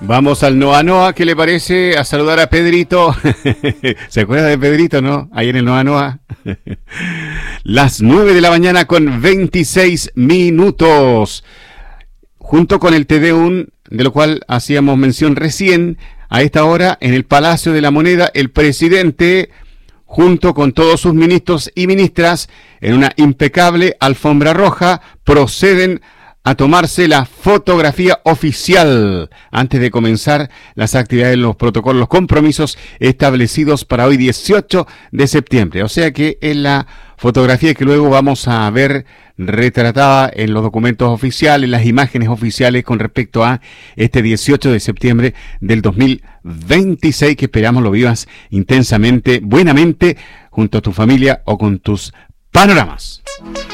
Vamos al Noa Noa, ¿qué le parece? A saludar a Pedrito. ¿Se acuerda de Pedrito, no? Ahí en el Noa Noa. Las 9 de la mañana con 26 minutos. Junto con el Tedeum, de lo cual hacíamos mención recién, a esta hora en el Palacio de la Moneda, el presidente, junto con todos sus ministros y ministras, en una impecable alfombra roja, proceden a tomarse la fotografía oficial antes de comenzar las actividades, los protocolos, los compromisos establecidos para hoy 18 de septiembre. O sea que es la fotografía que luego vamos a ver retratada en los documentos oficiales, las imágenes oficiales con respecto a este 18 de septiembre del 2026, que esperamos lo vivas intensamente, buenamente, junto a tu familia o con tus panoramas.